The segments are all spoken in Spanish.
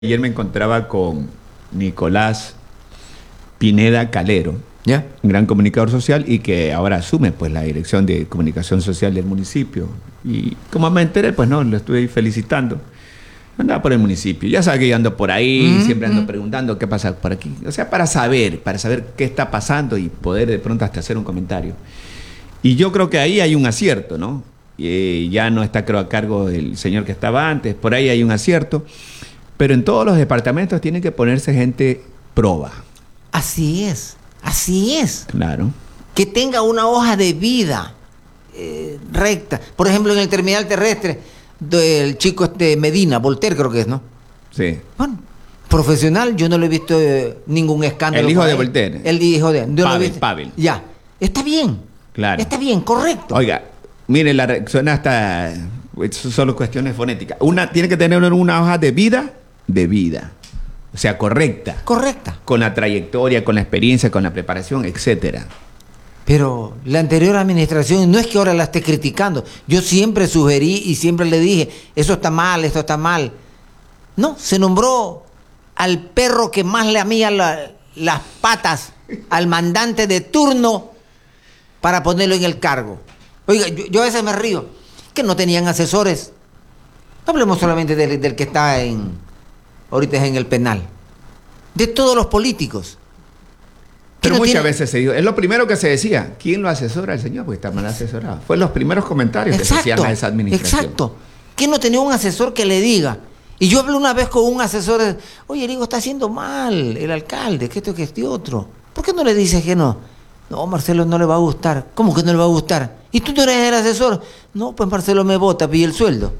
Ayer me encontraba con Nicolás Pineda Calero, ¿Ya? un gran comunicador social y que ahora asume pues la dirección de comunicación social del municipio. Y como me enteré, pues no, lo estuve felicitando. Andaba por el municipio. Ya sabes que yo ando por ahí, siempre ando preguntando qué pasa por aquí. O sea, para saber qué está pasando y poder de pronto hasta hacer un comentario. Y yo creo que ahí hay un acierto, ¿no? Ya no está, creo, a cargo el señor que estaba antes. Por ahí hay un acierto. Pero en todos los departamentos tiene que ponerse gente proba. Así es, así es. Claro. Que tenga una hoja de vida recta. Por ejemplo, en el terminal terrestre del chico Medina, Voltaire creo que es, ¿no? Sí. Bueno, profesional, yo no le he visto ningún escándalo. El hijo por de ahí. Voltaire. El hijo de... yo no lo he Pavel, visto. Pavel. Ya, está bien. Claro. Está bien, correcto. Oiga, mire, suena hasta... Son solo cuestiones fonéticas. Tiene que tener una hoja de vida. O sea, correcta. Correcta. Con la trayectoria, con la experiencia, con la preparación, etcétera. Pero la anterior administración no es que ahora la esté criticando. Yo siempre sugerí y siempre le dije, eso está mal, esto está mal. No, se nombró al perro que más le amía las patas al mandante de turno para ponerlo en el cargo. Oiga, yo a veces me río, que no tenían asesores. No hablemos solamente del que está ahorita es en el penal. De todos los políticos. Pero no muchas veces se dijo, es lo primero que se decía, ¿quién lo asesora al señor? Porque está mal asesorado. Fue los primeros comentarios que se hacían a esa administración. Exacto. ¿Quién no tenía un asesor que le diga? Y yo hablé una vez con un asesor, oye, digo, está haciendo mal el alcalde, que esto, que este otro. ¿Por qué no le dices que no? No, Marcelo, no le va a gustar. ¿Cómo que no le va a gustar? ¿Y tú no eres el asesor? No, pues Marcelo me vota, pide el sueldo.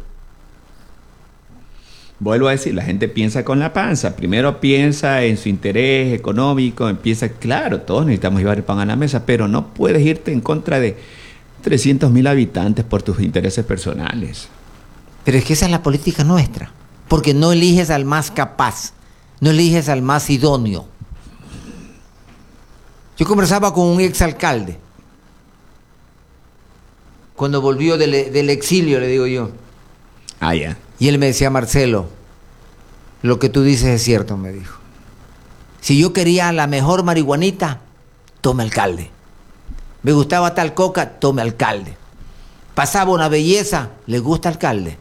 Vuelvo a decir, la gente piensa con la panza. Primero piensa en su interés económico, claro, todos necesitamos llevar el pan a la mesa, pero no puedes irte en contra de 300.000 habitantes por tus intereses personales. Pero es que esa es la política nuestra, porque no eliges al más capaz, no eliges al más idóneo. Yo conversaba con un exalcalde, cuando volvió del exilio, le digo yo. Ah, ya. Y él me decía, Marcelo, lo que tú dices es cierto, me dijo. Si yo quería la mejor marihuanita, tome alcalde. Me gustaba tal coca, tome alcalde. Pasaba una belleza, le gusta alcalde.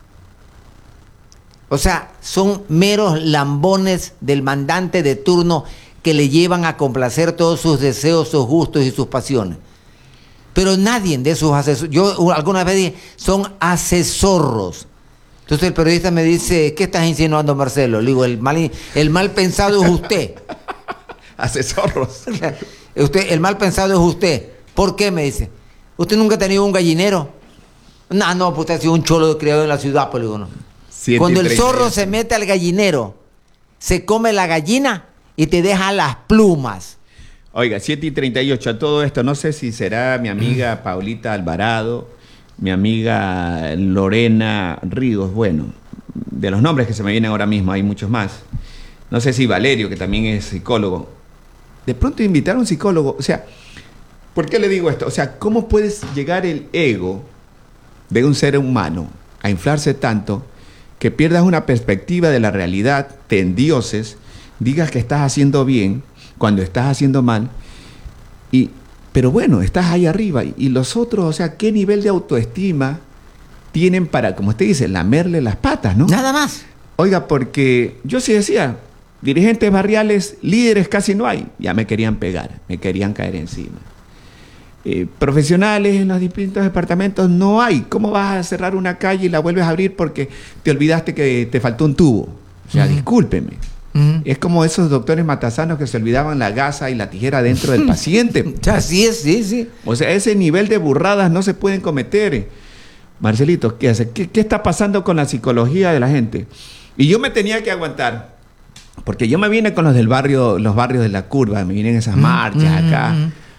O sea, son meros lambones del mandante de turno que le llevan a complacer todos sus deseos, sus gustos y sus pasiones. Pero nadie de esos asesores, yo alguna vez dije, son asesorros. Entonces el periodista me dice, ¿qué estás insinuando, Marcelo? Le digo, el mal pensado es usted. Asesorros. El mal pensado es usted. ¿Por qué? Me dice. ¿Usted nunca ha tenido un gallinero? No, pues usted ha sido un cholo criado en la ciudad. Pues le digo, no. Cuando el zorro se mete al gallinero, se come la gallina y te deja las plumas. Oiga, 7:38, a todo esto, no sé si será mi amiga Paulita Alvarado, mi amiga Lorena Ríos, bueno, de los nombres que se me vienen ahora mismo, hay muchos más. No sé si Valerio, que también es psicólogo. De pronto invitar a un psicólogo, o sea, ¿por qué le digo esto? O sea, ¿cómo puedes llegar el ego de un ser humano a inflarse tanto que pierdas una perspectiva de la realidad, te endioses, digas que estás haciendo bien cuando estás haciendo mal, pero bueno, estás ahí arriba y los otros, o sea, ¿qué nivel de autoestima tienen para, como usted dice, lamerle las patas, ¿no? Nada más. Oiga, porque yo sí decía, dirigentes barriales, líderes casi no hay, ya me querían pegar, me querían caer encima. Profesionales en los distintos departamentos no hay. ¿Cómo vas a cerrar una calle y la vuelves a abrir porque te olvidaste que te faltó un tubo? O sea, discúlpeme. Es como esos doctores matasanos que se olvidaban la gasa y la tijera dentro del paciente. Así es, sí. O sea, ese nivel de burradas no se pueden cometer. Marcelito, ¿qué hace? ¿Qué está pasando con la psicología de la gente? Y yo me tenía que aguantar, porque yo me vine con los barrios de la curva, me vine en esas marchas acá,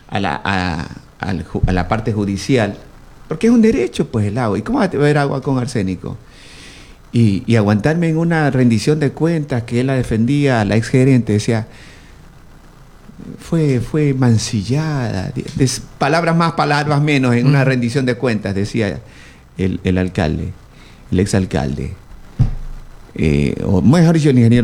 a la parte judicial, porque es un derecho, pues, el agua. ¿Y cómo va a beber agua con arsénico? Y aguantarme en una rendición de cuentas que él la defendía, la exgerente, decía, fue mancillada, palabras más, palabras menos, en una rendición de cuentas, decía el alcalde, el exalcalde. o mejor dicho, el ingeniero